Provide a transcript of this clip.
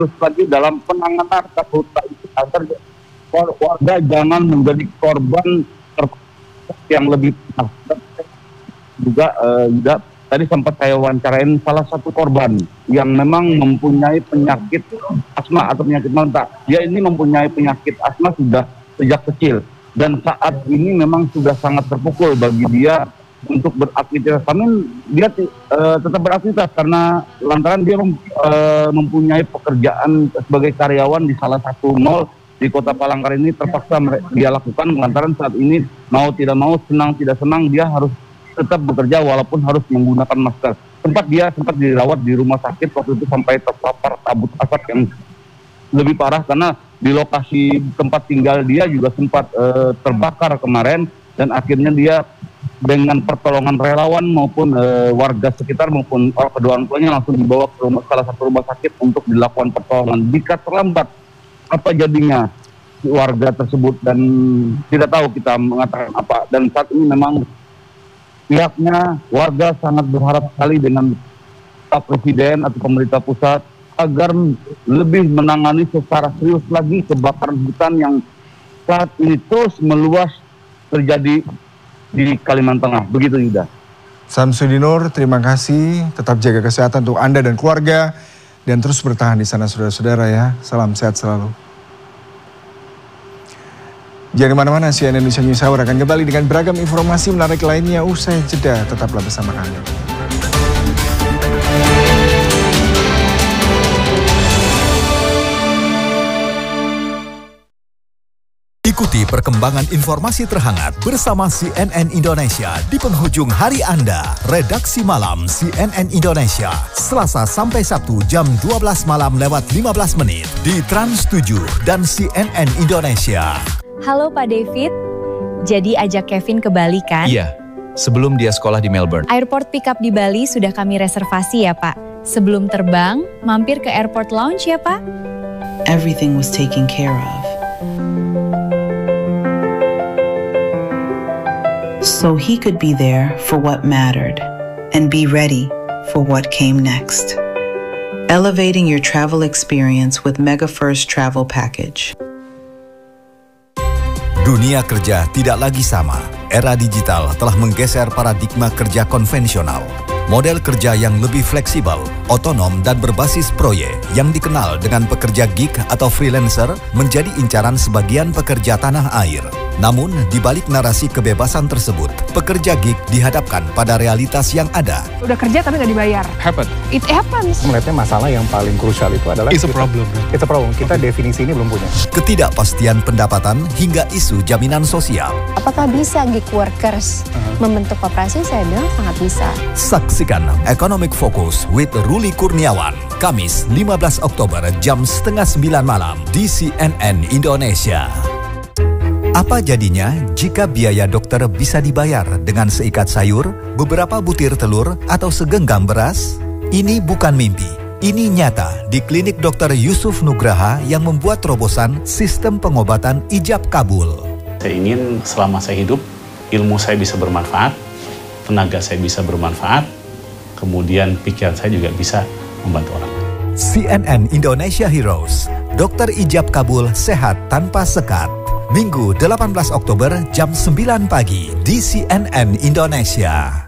terus lagi dalam penanganan karhutla itu agar warga jangan menjadi korban yang lebih juga tadi sempat saya wawancarain salah satu korban yang memang mempunyai penyakit asma atau penyakit mata. Dia ini mempunyai penyakit asma sudah sejak kecil dan saat ini memang sudah sangat terpukul bagi dia untuk beraktivitas. Namun dia tetap beraktivitas karena lantaran dia mempunyai pekerjaan sebagai karyawan di salah satu mall di Kota Palangkaraya ini terpaksa dia lakukan lantaran saat ini mau tidak mau, senang tidak senang dia harus tetap bekerja walaupun harus menggunakan masker. Dia sempat dirawat di rumah sakit waktu itu sampai terpapar kabut asap yang lebih parah karena di lokasi tempat tinggal dia juga sempat terbakar kemarin dan akhirnya dia dengan pertolongan relawan maupun warga sekitar maupun kedua orang tuanya langsung dibawa ke salah satu rumah sakit untuk dilakukan pertolongan. Jika terlambat apa jadinya warga tersebut dan tidak tahu kita mengatakan apa. Dan saat ini memang pihaknya warga sangat berharap sekali dengan Pak Presiden atau pemerintah pusat agar lebih menangani secara serius lagi kebakaran hutan yang saat ini terus meluas terjadi di Kalimantan Tengah. Begitu Yuda. Samsudinur, terima kasih. Tetap jaga kesehatan untuk Anda dan keluarga dan terus bertahan di sana saudara-saudara ya. Salam sehat selalu. Jangan kemana-mana, CNN Indonesia News Hour akan kembali dengan beragam informasi menarik lainnya usai jeda. Tetaplah bersama kami. Ikuti perkembangan informasi terhangat bersama CNN Indonesia di penghujung hari Anda. Redaksi Malam CNN Indonesia, Selasa sampai Sabtu jam 12 malam lewat 15 menit di Trans 7 dan CNN Indonesia. Halo Pak David, jadi ajak Kevin ke Bali kan? Iya, sebelum dia sekolah di Melbourne. Airport pickup di Bali sudah kami reservasi ya Pak. Sebelum terbang, mampir ke airport lounge ya Pak. Everything was taken care of. So he could be there for what mattered and be ready for what came next. Elevating your travel experience with MegaFirst Travel Package. Dunia kerja tidak lagi sama. Era digital telah menggeser paradigma kerja konvensional. Model kerja yang lebih fleksibel, otonom, dan berbasis proyek yang dikenal dengan pekerja gig atau freelancer menjadi incaran sebagian pekerja tanah air. Namun, di balik narasi kebebasan tersebut, pekerja gig dihadapkan pada realitas yang ada. Udah kerja tapi nggak dibayar. It happens. Melihatnya masalah yang paling krusial itu adalah It's a problem. Kita definisi ini belum punya. Ketidakpastian pendapatan hingga isu jaminan sosial. Apakah bisa gig workers membentuk koperasi? Saya bilang sangat bisa. Saksikan Economic Focus with Ruli Kurniawan, Kamis 15 Oktober jam 8:30 malam di CNN Indonesia. Apa jadinya jika biaya dokter bisa dibayar dengan seikat sayur, beberapa butir telur, atau segenggam beras? Ini bukan mimpi. Ini nyata di klinik Dr. Yusuf Nugraha yang membuat terobosan sistem pengobatan ijab kabul. Saya ingin selama saya hidup, ilmu saya bisa bermanfaat, tenaga saya bisa bermanfaat, kemudian pikiran saya juga bisa membantu orang. CNN Indonesia Heroes, dokter ijab kabul sehat tanpa sekat. Minggu 18 Oktober jam 9 pagi di CNN Indonesia.